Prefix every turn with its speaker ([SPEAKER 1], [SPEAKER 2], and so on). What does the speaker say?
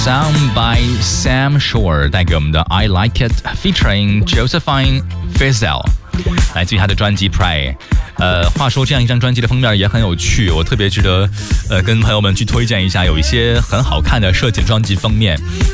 [SPEAKER 1] Sound by Sam Shore 带给我们的 I Like It featuring Josephine Fizel， 来自于他的专辑 Pray。话说这样一张专辑的封面也很有趣，我特别值得跟朋友们去推荐一下，有一些很好看的设计专辑封面。